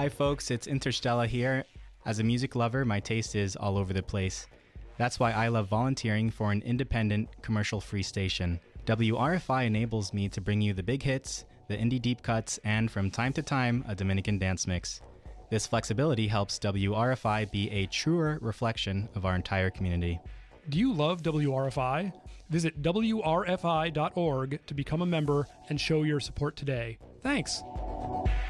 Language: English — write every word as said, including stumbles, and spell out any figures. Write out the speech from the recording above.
Hi folks, it's Interstella here. As a music lover, my taste is all over the place. That's why I love volunteering for an independent, commercial-free station. W R F I enables me to bring you the big hits, the indie deep cuts, and from time to time, a Dominican dance mix. This flexibility helps W R F I be a truer reflection of our entire community. Do you love W R F I? Visit W R F I dot org to become a member and show your support today. Thanks.